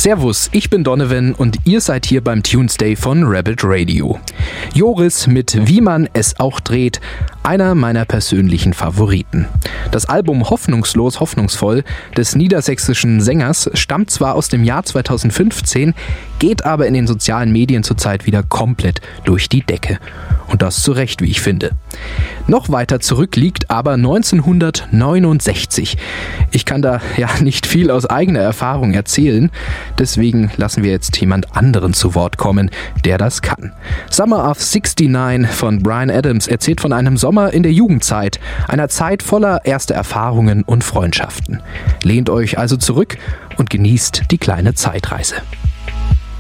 Servus, ich bin Donovan und ihr seid hier beim Tuesday von Rabbit Radio. Joris mit Wie man es auch dreht, einer meiner persönlichen Favoriten. Das Album Hoffnungslos, hoffnungsvoll des niedersächsischen Sängers stammt zwar aus dem Jahr 2015, geht aber in den sozialen Medien zurzeit wieder komplett durch die Decke. Und das zu Recht, wie ich finde. Noch weiter zurück liegt aber 1969. Ich kann da ja nicht viel aus eigener Erfahrung erzählen, deswegen lassen wir jetzt jemand anderen zu Wort kommen, der das kann. Summer of '69 von Bryan Adams erzählt von einem Sommer in der Jugendzeit, einer Zeit voller erster Erfahrungen und Freundschaften. Lehnt euch also zurück und genießt die kleine Zeitreise.